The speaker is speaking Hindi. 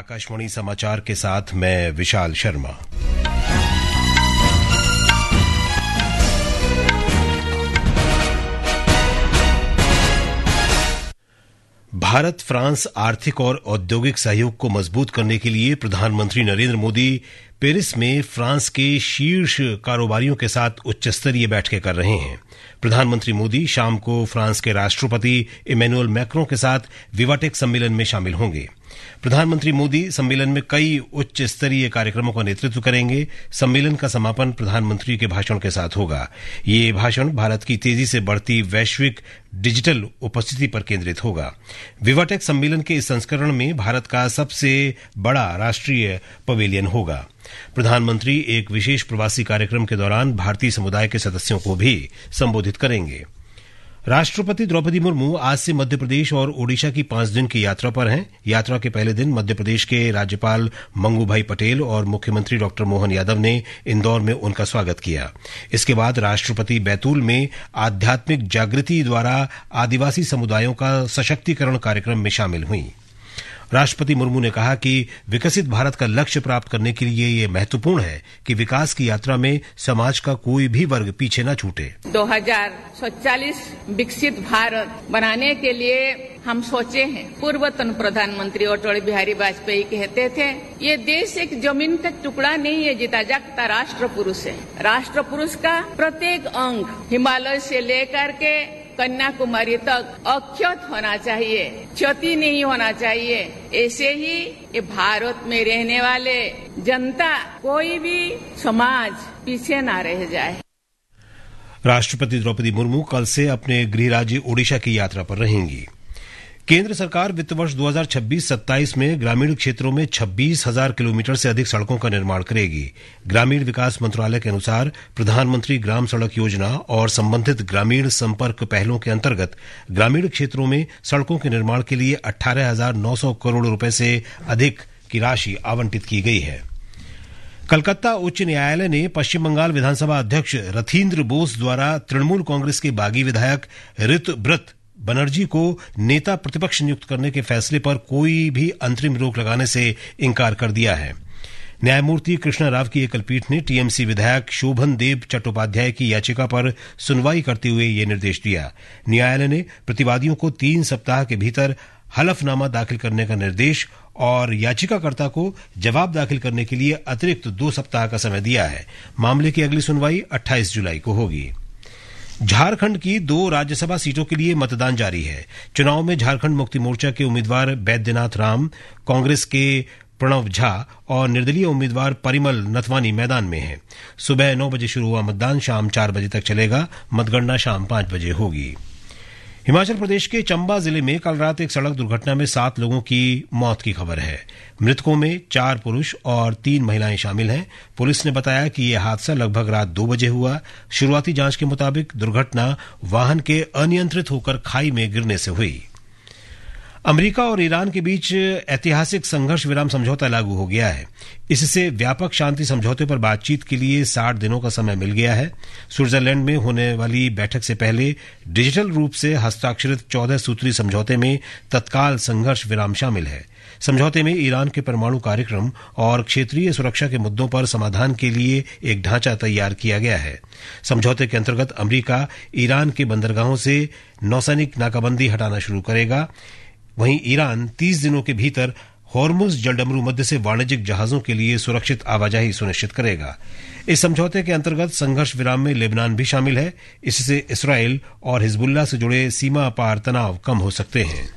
आकाशवाणी समाचार के साथ मैं विशाल शर्मा। भारत फ्रांस आर्थिक और औद्योगिक सहयोग को मजबूत करने के लिए प्रधानमंत्री नरेंद्र मोदी पेरिस में फ्रांस के शीर्ष कारोबारियों के साथ उच्चस्तरीय बैठकें कर रहे हैं। प्रधानमंत्री मोदी शाम को फ्रांस के राष्ट्रपति इमैनुअल मैक्रों के साथ विवाटेक सम्मेलन में शामिल होंगे। प्रधानमंत्री मोदी सम्मेलन में कई उच्च स्तरीय कार्यक्रमों का नेतृत्व करेंगे। सम्मेलन का समापन प्रधानमंत्री के भाषण के साथ होगा। ये भाषण भारत की तेजी से बढ़ती वैश्विक डिजिटल उपस्थिति पर केंद्रित होगा। विवाटेक सम्मेलन के इस संस्करण में भारत का सबसे बड़ा राष्ट्रीय पवेलियन होगा। प्रधानमंत्री एक विशेष प्रवासी कार्यक्रम के दौरान भारतीय समुदाय के सदस्यों को भी संबोधित करेंगे। राष्ट्रपति द्रौपदी मुर्मू आज से मध्य प्रदेश और ओडिशा की 5 दिन की यात्रा पर हैं। यात्रा के पहले दिन मध्य प्रदेश के राज्यपाल मंगूभाई पटेल और मुख्यमंत्री डॉ मोहन यादव ने इंदौर में उनका स्वागत किया। इसके बाद राष्ट्रपति बैतूल में आध्यात्मिक जागृति द्वारा आदिवासी समुदायों का सशक्तिकरण कार्यक्रम में शामिल हुई। राष्ट्रपति मुर्मू ने कहा कि विकसित भारत का लक्ष्य प्राप्त करने के लिए ये महत्वपूर्ण है कि विकास की यात्रा में समाज का कोई भी वर्ग पीछे न छूटे। 2047 विकसित भारत बनाने के लिए हम सोचे हैं। पूर्वतन प्रधानमंत्री अटल बिहारी वाजपेयी कहते थे, ये देश एक जमीन का टुकड़ा नहीं है, जीता जागता राष्ट्र पुरुष है। राष्ट्र पुरुष का प्रत्येक अंग हिमालय से लेकर के कन्याकुमारी तक अक्षत होना चाहिए, क्षति नहीं होना चाहिए। ऐसे ही ये भारत में रहने वाले जनता, कोई भी समाज पीछे ना रह जाए। राष्ट्रपति द्रौपदी मुर्मू कल से अपने गृह राज्य ओडिशा की यात्रा पर रहेंगी। केंद्र सरकार वित्त वर्ष 2026-27 में ग्रामीण क्षेत्रों में 26,000 किलोमीटर से अधिक सड़कों का निर्माण करेगी। ग्रामीण विकास मंत्रालय के अनुसार प्रधानमंत्री ग्राम सड़क योजना और संबंधित ग्रामीण संपर्क पहलों के अंतर्गत ग्रामीण क्षेत्रों में सड़कों के निर्माण के लिए 18,900 करोड़ रुपए से अधिक की राशि आवंटित की गई है। कलकत्ता उच्च न्यायालय ने पश्चिम बंगाल विधानसभा अध्यक्ष रथीन्द्र बोस द्वारा तृणमूल कांग्रेस के बागी विधायक ऋतुब्रत बनर्जी को नेता प्रतिपक्ष नियुक्त करने के फैसले पर कोई भी अंतरिम रोक लगाने से इंकार कर दिया है। न्यायमूर्ति कृष्णा राव की एकल पीठ ने टीएमसी विधायक शोभन देव चट्टोपाध्याय की याचिका पर सुनवाई करते हुए ये निर्देश दिया। न्यायालय ने प्रतिवादियों को 3 सप्ताह के भीतर हलफनामा दाखिल करने का निर्देश और याचिकाकर्ता को जवाब दाखिल करने के लिए अतिरिक्त 2 सप्ताह का समय दिया है। मामले की अगली सुनवाई 28 जुलाई को होगी। झारखंड की 2 राज्यसभा सीटों के लिए मतदान जारी है। चुनाव में झारखंड मुक्ति मोर्चा के उम्मीदवार बैद्यनाथ राम, कांग्रेस के प्रणव झा और निर्दलीय उम्मीदवार परिमल नथवानी मैदान में हैं। सुबह 9 बजे शुरू हुआ मतदान शाम 4 बजे तक चलेगा। मतगणना शाम 5 बजे होगी। हिमाचल प्रदेश के चंबा जिले में कल रात एक सड़क दुर्घटना में 7 लोगों की मौत की खबर है। मृतकों में 4 पुरुष और 3 महिलाएं शामिल हैं। पुलिस ने बताया कि यह हादसा लगभग रात 2 बजे हुआ। शुरुआती जांच के मुताबिक दुर्घटना वाहन के अनियंत्रित होकर खाई में गिरने से हुई। अमेरिका और ईरान के बीच ऐतिहासिक संघर्ष विराम समझौता लागू हो गया है। इससे व्यापक शांति समझौते पर बातचीत के लिए 60 दिनों का समय मिल गया है। स्विट्जरलैंड में होने वाली बैठक से पहले डिजिटल रूप से हस्ताक्षरित 14 सूत्री समझौते में तत्काल संघर्ष विराम शामिल है। समझौते में ईरान के परमाणु कार्यक्रम और क्षेत्रीय सुरक्षा के मुद्दों पर समाधान के लिए एक ढांचा तैयार किया गया है। समझौते के अंतर्गत अमेरिका ईरान के बंदरगाहों से नौसैनिक नाकाबंदी हटाना शुरू करेगा। वहीं ईरान 30 दिनों के भीतर हॉर्मुज जलडमरू मध्य से वाणिज्यिक जहाजों के लिए सुरक्षित आवाजाही सुनिश्चित करेगा। इस समझौते के अंतर्गत संघर्ष विराम में लेबनान भी शामिल है। इससे इसराइल और हिजबुल्लाह से जुड़े सीमा पार तनाव कम हो सकते हैं।